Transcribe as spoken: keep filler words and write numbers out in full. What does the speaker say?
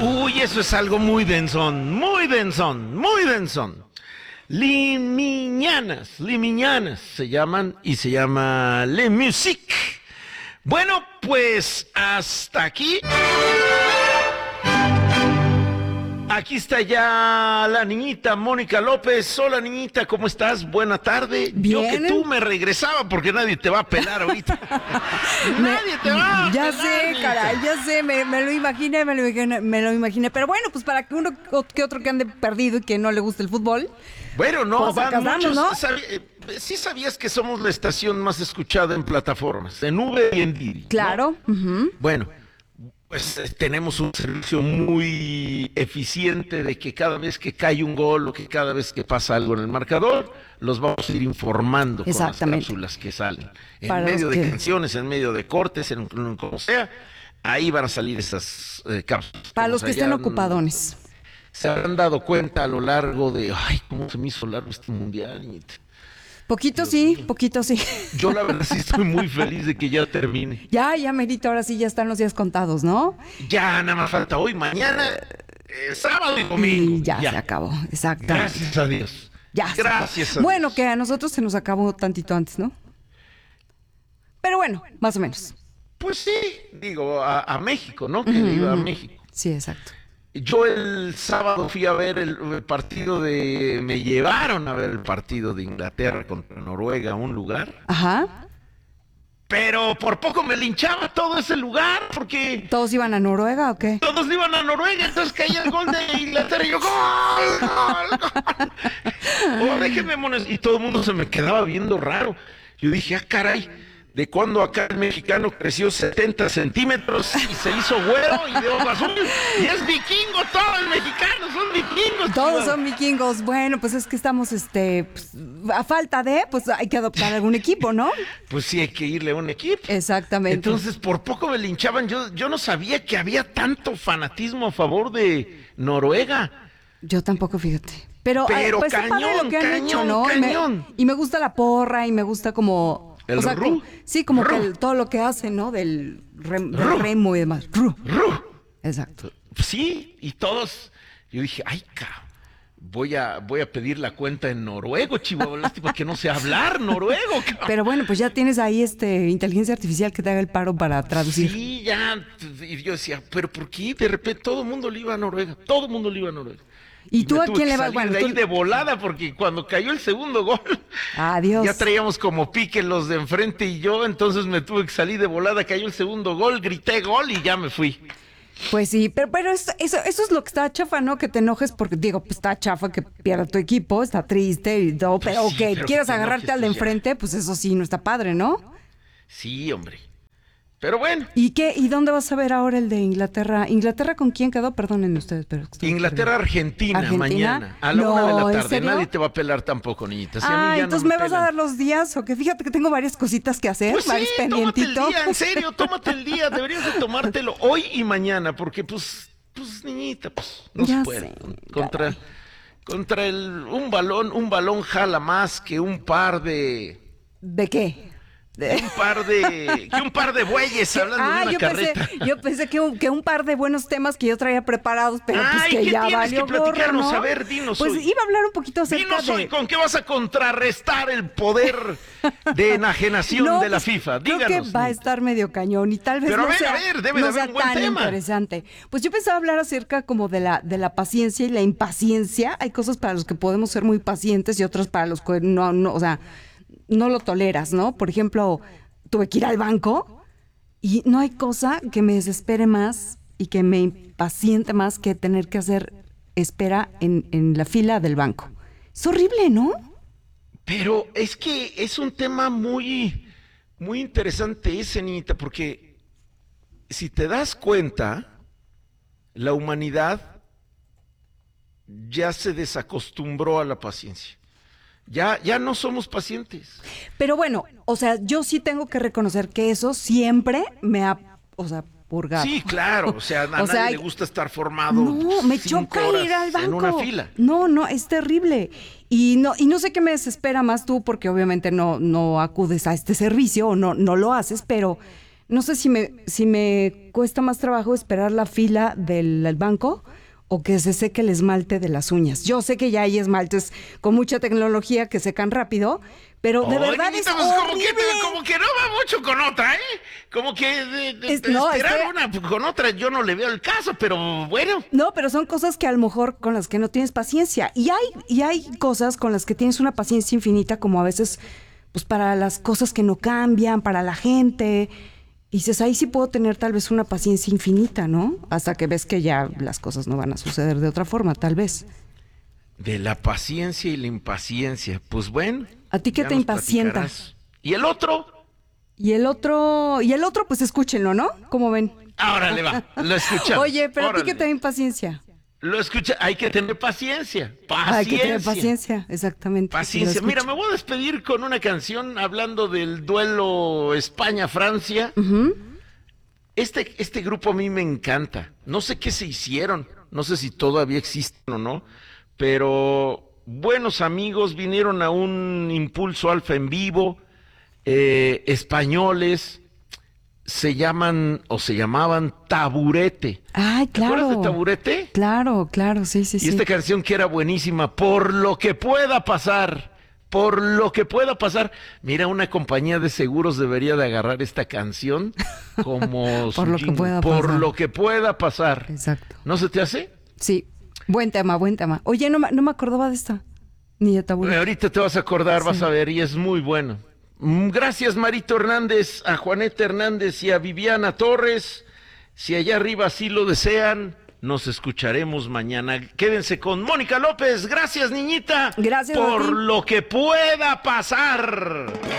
Uy, eso es algo muy densón, muy densón, muy densón. Limiñanas, limiñanas se llaman y se llama Le Musique. Bueno, pues hasta aquí. Aquí está ya la niñita Mónica López. Hola, niñita, ¿cómo estás? Buena tarde. Bien. Yo que tú me regresaba porque nadie te va a pelar ahorita. Nadie te va a Ya pelar. sé, niñita. caray, ya sé, me, me lo imaginé, me lo imaginé, me lo imaginé. Pero bueno, pues para que uno que otro que ande perdido y que no le guste el fútbol. Bueno, no, Pues acá van andamos, muchos. ¿no? ¿Sabi- eh, sí sabías que somos la estación más escuchada en plataformas, en Uber y en Didi, ¿no? Claro. Ujú. Bueno, pues eh, tenemos un servicio muy eficiente de que cada vez que cae un gol o que cada vez que pasa algo en el marcador, los vamos a ir informando con las Exactamente. cápsulas que salen. En Para los medio de que- canciones, en medio de cortes, en, en como sea, ahí van a salir esas eh, cápsulas. Para Como los se que estén hayan- ocupadones. Se habrán dado cuenta a lo largo de, ay, cómo se me hizo largo este mundial. niñita. Poquito sí, poquito sí. Yo la verdad sí estoy muy feliz de que ya termine. Ya, ya merito, ahora sí ya están los días contados, ¿no? Ya nada más falta hoy, mañana, eh, sábado y domingo. Y ya, se acabó, exactamente. Gracias a Dios. Ya se Gracias acabó. a Bueno, Dios. que a nosotros se nos acabó tantito antes, ¿no? Pero bueno, más o menos. Pues sí, digo, a, a México, ¿no? Que le iba a México. Sí, exacto. Yo el sábado fui a ver el, el partido de... Me llevaron a ver el partido de Inglaterra contra Noruega a un lugar. Ajá. Pero por poco me linchaba todo ese lugar porque... ¿Todos iban a Noruega o qué? Todos iban a Noruega, entonces caía el gol de Inglaterra y yo, ¡gol, gol, gol! Oh, déjenme mones. Y todo el mundo se me quedaba viendo raro. Yo dije, ah, caray, ¿de cuándo acá el mexicano creció setenta centímetros y se hizo güero y de ojos azul? Y es vikingo todo el mexicano, son vikingos. Todos chihuahua. son vikingos. Bueno, pues es que estamos, este, pues, a falta de, pues hay que adoptar algún equipo, ¿no? Pues sí, hay que irle a un equipo. Exactamente. Entonces, por poco me linchaban. Yo, yo no sabía que había tanto fanatismo a favor de Noruega. Yo tampoco, fíjate. Pero, Pero ay, pues está padre cañón, lo que han cañón, hecho, ¿no? Y me- cañón. Y me, gusta la porra y me gusta como... El o sea, ru. como- sí, como Ru. que el- todo lo que hacen, ¿no? Del, rem- del Ru. remo y demás. Ru. ¡Ru! Exacto. Sí, y todos. Yo dije, ay, cabrón, voy a, voy a pedir la cuenta en noruego, Chihuahua, lástima que no sé hablar noruego, cabrón. Pero bueno, pues ya tienes ahí este inteligencia artificial que te haga el paro para traducir. Sí, ya. Y yo decía, pero ¿por qué de repente todo el mundo le iba a Noruega? Todo el mundo le iba a Noruega. ¿Y tú me a tuve quién que le vas? salir Bueno, de ahí tú- de volada, porque cuando cayó el segundo gol, Adiós. ya traíamos como pique los de enfrente y yo, entonces me tuve que salir de volada, cayó el segundo gol, grité gol y ya me fui. Pues sí, pero, pero eso, eso, eso es lo que está chafa, ¿no? Que te enojes porque, digo, pues está chafa que pierda tu equipo, está triste y todo, pero sí, que pero quieras que te agarrarte enojes, al de pues ya. enfrente, pues eso sí, no está padre, ¿no? Sí, hombre. Pero bueno. ¿Y qué? ¿Y dónde vas a ver ahora el de Inglaterra? ¿Inglaterra con quién quedó? Perdónenme ustedes, pero... estoy Inglaterra, perdida. Argentina, ¿Argentina? mañana, a la No, una de ¿en la tarde. serio? Nadie te va a pelar tampoco, niñita. Si a mí Ah, ya no entonces me, vas a pelan. dar los días, o que fíjate que tengo varias cositas que hacer, Pues sí, varios tómate el pendientitos. día, en serio, tómate el día. Deberías de tomártelo hoy y mañana, porque pues, pues niñita, pues no Ya se puede. sé, Contra, caray. contra el, un balón, un balón jala más que un par de, ¿De qué? De- un par de, que un par de bueyes hablando de Ah, una yo pensé, carreta. yo pensé que un, que un par de buenos temas que yo traía preparados, pero pues Ay, que ¿qué ya tienes valió que platicarnos? gorro, ¿no? A ver, dinos Pues hoy. iba a hablar un poquito acerca Dinos de... hoy, ¿con qué vas a contrarrestar el poder de enajenación No, de la pues, FIFA? creo Díganos. que va a estar medio cañón y tal vez Pero a no ver, sea, a ver, debe de no haber sea un buen tan tema. interesante. Pues yo pensaba hablar acerca como de la, de la paciencia y la impaciencia. Hay cosas para los que podemos ser muy pacientes y otras para los que no, no, o sea, no lo toleras, ¿no? Por ejemplo, tuve que ir al banco y no hay cosa que me desespere más y que me impaciente más que tener que hacer espera en, en la fila del banco. Es horrible, ¿no? Pero es que es un tema muy, muy interesante ese, niñita, porque si te das cuenta, la humanidad ya se desacostumbró a la paciencia. Ya, ya no somos pacientes. Pero bueno, o sea, yo sí tengo que reconocer que eso siempre me ha, o sea, purgado. Sí, claro, o sea, a O nadie sea, le gusta estar formado No, me cinco choca horas ir al banco. en una fila. No, no, es terrible. Y no, y no sé qué me desespera más tú, porque obviamente no, no acudes a este servicio o no, no lo haces, pero no sé si me, si me cuesta más trabajo esperar la fila del, del banco o que se seque el esmalte de las uñas. Yo sé que ya hay esmaltes con mucha tecnología que secan rápido, pero de Oye, verdad niñita, es pues como horrible. que, como que no va mucho con otra, ¿eh? Como que de, de- Es- de no, esperar es que- una con otra yo no le veo el caso, pero bueno. No, pero son cosas que a lo mejor con las que no tienes paciencia. Y hay, y hay cosas con las que tienes una paciencia infinita, como a veces, pues para las cosas que no cambian, para la gente. Y dices, ahí sí puedo tener tal vez una paciencia infinita, ¿no? Hasta que ves que ya las cosas no van a suceder de otra forma, tal vez. De la paciencia y la impaciencia. Pues bueno. ¿A ti qué ya te nos impacienta? platicarás. ¿Y el otro? Y el otro, y el otro, pues escúchenlo, ¿no? ¿Cómo ven? Ahora le va. Lo escuchamos. Oye, pero a ti Órale. qué te da impaciencia. Lo escucha. Hay que tener paciencia. Paciencia. Hay que tener paciencia, exactamente. Paciencia. Lo Mira, escucho. me voy a despedir con una canción hablando del duelo España-Francia. Ujú. Este, este grupo a mí me encanta. No sé qué se hicieron. No sé si todavía existen o no. Pero buenos amigos vinieron a un Impulso Alfa en vivo. eh, españoles. Se llaman o se llamaban Taburete. Ay, ¿Te acuerdas claro. de Taburete? Claro, claro, sí, sí, Y sí. esta canción que era buenísima, por lo que pueda pasar, por lo que pueda pasar. Mira, una compañía de seguros debería de agarrar esta canción como Por su lo que jingle, pueda por pasar. lo que pueda pasar. Exacto. ¿No se te hace? Sí, buen tema, buen tema. Oye, no, me- no me acordaba de esta. Ni de Taburete. Ahorita te vas a acordar, Sí. vas a ver, y es muy bueno. Mm, Gracias, Marito Hernández, a Juaneta Hernández y a Viviana Torres. Si allá arriba así lo desean, nos escucharemos mañana. Quédense con Mónica López. Gracias, niñita. Gracias a por ti. lo que pueda pasar.